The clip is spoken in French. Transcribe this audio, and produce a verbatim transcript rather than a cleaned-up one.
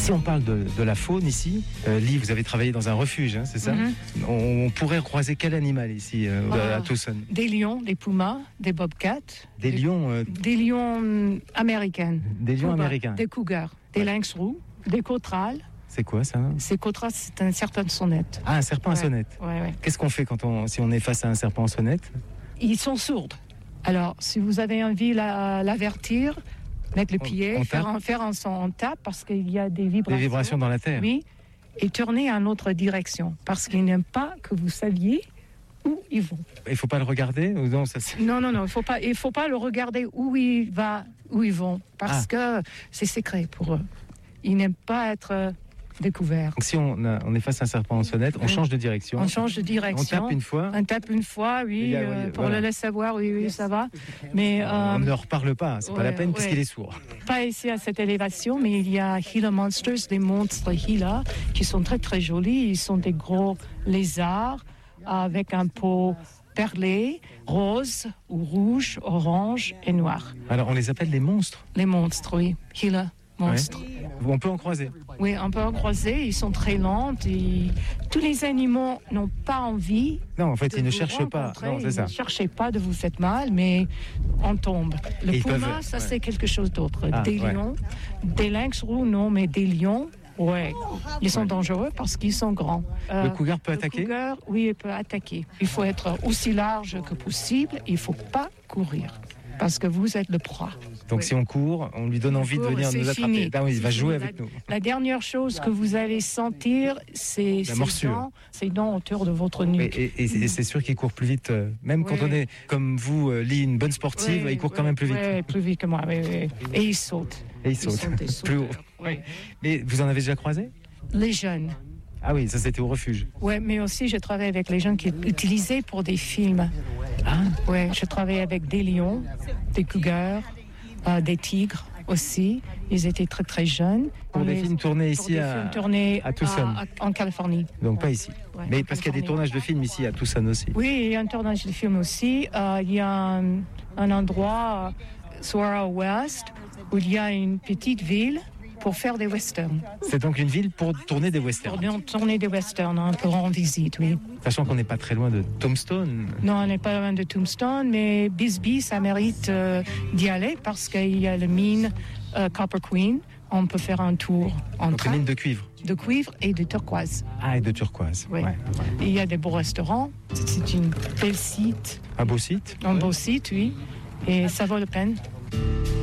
Si on parle de, de la faune ici, euh, Lee, vous avez travaillé dans un refuge, hein, c'est ça? Mm-hmm. on, on pourrait croiser quel animal ici euh, euh, à Tucson? Des lions, des pumas, des bobcats. Des, des lions euh... Des lions américains. Des lions Cougar, américains. Des cougars, des ouais. lynx roux, des cautrales. C'est quoi ça? C'est cautrales, c'est un serpent à sonnette. Ah, un serpent ouais. à sonnette. Ouais, ouais. Qu'est-ce qu'on fait quand on, si on est face à un serpent à sonnette? Ils sont sourds. Alors, si vous avez envie de la, l'avertir, mettre le pied, on, on faire, un, faire un son, on tape parce qu'il y a des vibrations. Des vibrations dans la terre. Oui, et tourner en autre direction parce qu'ils n'aiment pas que vous saviez où ils vont. Il ne faut pas le regarder ou non, ça, c'est... non, non, non, il faut pas, il faut pas le regarder où il va, où ils vont parce ah. que c'est secret pour eux. Ils n'aiment pas être découvert. Donc si on, a, on est face à un serpent en sonnette, on oui. change de direction. On change de direction. On tape une fois. On tape une fois, oui, a, oui euh, pour voilà. le laisser savoir, oui, oui, ça va. Mais euh, on ne reparle pas, c'est ouais, pas la peine ouais. puisqu'il est sourd. Pas ici à cette élévation, mais il y a Gila Monsters, des monstres Gila, qui sont très très jolis. Ils sont des gros lézards avec un peau perlé, rose ou rouge, orange et noir. Alors on les appelle les monstres? Les monstres, oui. Gila. Monstres. Ouais. On peut en croiser. Oui, on peut en croiser. Ils sont très lents. Et... Tous les animaux n'ont pas envie. Non, en fait, ils ne cherchent pas. Non, c'est ça. Ne cherchez pas de vous faire mal, mais on tombe. Le et puma, peuvent... ça ouais. c'est quelque chose d'autre. Ah, des ouais. lions, des lynx roux, non, mais des lions. Ouais, ils sont ouais. dangereux parce qu'ils sont grands. Euh, le cougar peut le attaquer? Le cougar, oui, il peut attaquer. Il faut être aussi large que possible. Il ne faut pas courir parce que vous êtes le proie. Donc oui. si on court, on lui donne envie court, de venir nous attraper. Ah oui, il va jouer la, avec nous. La dernière chose que vous allez sentir, c'est la morsure. Dents, ses dents autour de votre nuque. Et, et, et c'est sûr qu'il court plus vite. Euh, même oui. quand on est comme vous, euh, Lee, une bonne sportive, oui, il court oui, quand même plus vite. Oui, plus vite que moi. Oui, oui. Et il saute. Et il saute. Il saute plus haut. Oui. Mais vous en avez déjà croisé? Les jeunes. Ah oui, ça c'était au refuge. Oui, mais aussi je travaille avec les jeunes qui sont utilisés pour des films. Ah. Oui, je travaille avec des lions, des cougars, euh, des tigres aussi. Ils étaient très très jeunes. Pour des les, films tournés ici à, tournés à Tucson. À, à, en Californie. Donc ouais. pas ici. Ouais, mais parce qu'il y a des tournages de films ici à Tucson aussi. Oui, il y a un tournage de films aussi. Euh, il y a un, un endroit, euh, Saguaro West, où il y a une petite ville pour faire des westerns. C'est donc une ville pour tourner des westerns? Pour tourner des westerns, on peut rendre visite, oui. Sachant qu'on n'est pas très loin de Tombstone. Non, on n'est pas loin de Tombstone, mais Bisbee, ça mérite euh, d'y aller parce qu'il y a le mine euh, Copper Queen. On peut faire un tour en donc train. Mine de cuivre. De cuivre et de turquoise. Ah, et de turquoise. Oui. Ouais. Et il y a des beaux restaurants. C'est une belle site. Un beau site? Un ouais. beau site, oui. Et ça vaut la peine.